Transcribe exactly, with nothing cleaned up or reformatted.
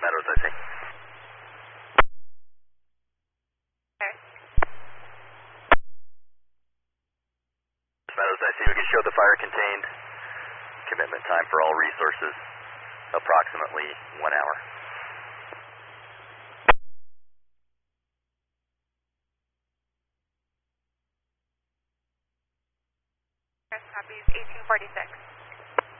Meadows, I see. Okay. Meadows, I see. We can show the fire contained. Commitment time for all resources, approximately one hour. Copies eighteen forty-six.